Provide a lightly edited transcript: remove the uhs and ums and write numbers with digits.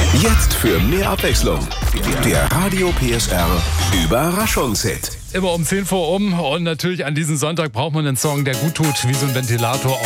Jetzt für mehr Abwechslung. Der Radio PSR Überraschungshit. Immer um 10 vor und natürlich an diesem Sonntag braucht man einen Song, der gut tut, wie so ein Ventilator.